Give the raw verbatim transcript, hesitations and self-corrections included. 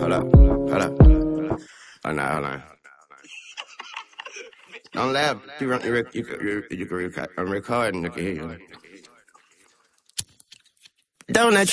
Hold up. Hold up. Oh, no, hold on. Don't laugh. You, run, you, rec- you, you, you can record. I'm recording. You can hear you. Don't let